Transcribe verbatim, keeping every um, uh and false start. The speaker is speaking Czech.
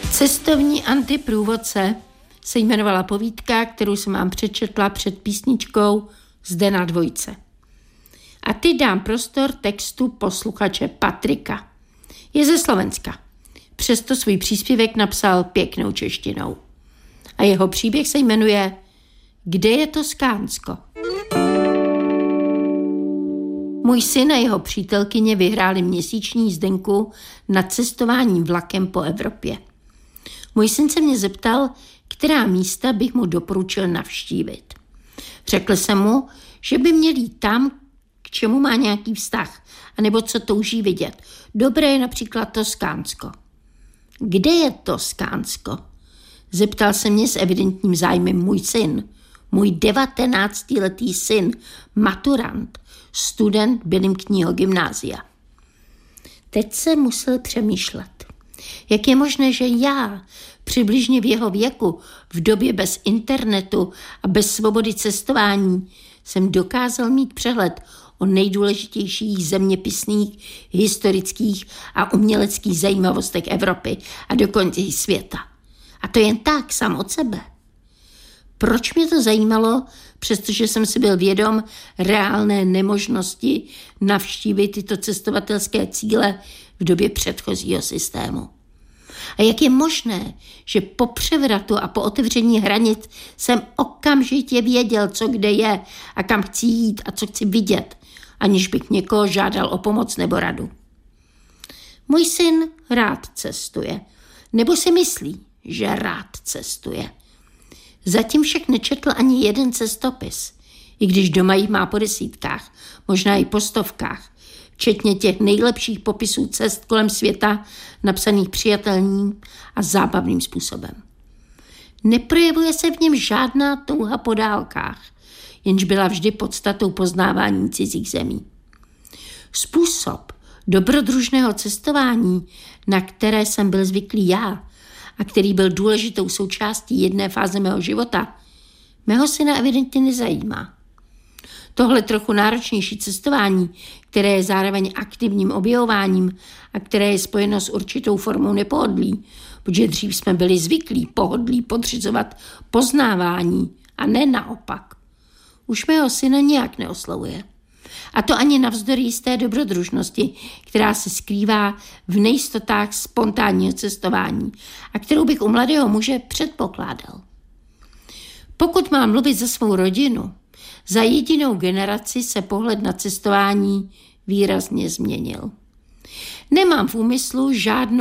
Cestovní antiprůvodce se jmenovala povídka, kterou jsem vám přečetla před písničkou Zde na dvojce. A teď dám prostor textu posluchače Patrika. Je ze Slovenska. Přesto svůj příspěvek napsal pěknou češtinou. A jeho příběh se jmenuje Kde je to Skánsko? Můj syn a jeho přítelkyně vyhráli měsíční jízdenku na cestování vlakem po Evropě. Můj syn se mě zeptal, která místa bych mu doporučil navštívit. Řekl jsem mu, že by měl jít tam, k čemu má nějaký vztah, anebo co touží vidět. Dobré je například Toskánsko. Kde je Toskánsko? Zeptal se mě s evidentním zájmem můj syn. Můj devatenáctiletý syn, maturant, student Bylimkního gymnázia. Teď se musel přemýšlet. Jak je možné, že já, přibližně v jeho věku, v době bez internetu a bez svobody cestování, jsem dokázal mít přehled o nejdůležitějších zeměpisných, historických a uměleckých zajímavostech Evropy a dokonce i světa. A to jen tak, sám od sebe. Proč mě to zajímalo, přestože jsem si byl vědom reálné nemožnosti navštívit tyto cestovatelské cíle v době předchozího systému? A jak je možné, že po převratu a po otevření hranic jsem okamžitě věděl, co kde je a kam chci jít a co chci vidět, aniž bych někoho žádal o pomoc nebo radu? Můj syn rád cestuje, nebo si myslí, že rád cestuje. Zatím však nečetl ani jeden cestopis, i když doma jich má po desítkách, možná i po stovkách, včetně těch nejlepších popisů cest kolem světa, napsaných přijatelným a zábavným způsobem. Neprojevuje se v něm žádná touha po dálkách, jenž byla vždy podstatou poznávání cizích zemí. Způsob dobrodružného cestování, na které jsem byl zvyklý já, a který byl důležitou součástí jedné fáze mého života, mého syna evidentně nezajímá. Tohle trochu náročnější cestování, které je zároveň aktivním objevováním a které je spojeno s určitou formou nepohodlí, protože dřív jsme byli zvyklí pohodlí podřizovat poznávání a ne naopak, už mého syna nějak neoslovuje. A to ani navzdory jisté dobrodružnosti, která se skrývá v nejistotách spontánního cestování a kterou bych u mladého muže předpokládal. Pokud mám mluvit za svou rodinu, za jedinou generaci se pohled na cestování výrazně změnil. Nemám v úmyslu žádnou